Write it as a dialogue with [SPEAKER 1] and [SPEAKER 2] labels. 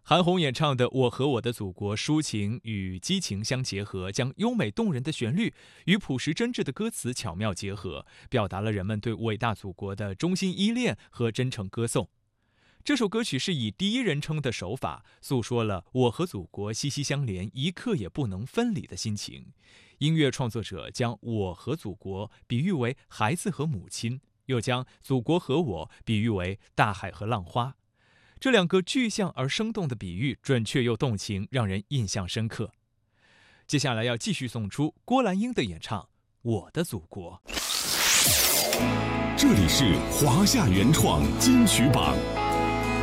[SPEAKER 1] 韩红演唱的《我和我的祖国》，抒情与激情相结合，将优美动人的旋律与朴实真挚的歌词巧妙结合，表达了人们对伟大祖国的衷心依恋和真诚歌颂。这首歌曲是以第一人称的手法，诉说了我和祖国息息相连、一刻也不能分离的心情。音乐创作者将我和祖国比喻为孩子和母亲，又将祖国和我比喻为大海和浪花。这两个具象而生动的比喻，准确又动情，让人印象深刻。接下来要继续送出郭兰英的演唱《我的祖国》。
[SPEAKER 2] 这里是华夏原创金曲榜。